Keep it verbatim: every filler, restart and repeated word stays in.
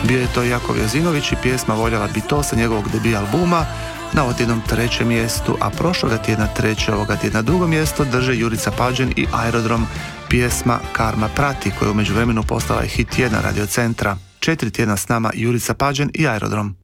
Bio je to Jakov Jazinović i pjesma Voljela bi to sa njegovog debi albuma na odjednom trećem mjestu, a prošloga tjedna treće, ovoga tjedna drugo mjesto drže Jurica Pađen i Aerodrom, pjesma Karma prati, koja je u međuvremenu postala hit tjedna Radio Centra. Četiri tjedna s nama Jurica Pađen i Aerodrom.